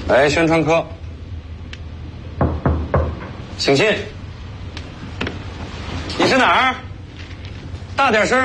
喂，宣传科，请进。你是哪儿？大点声。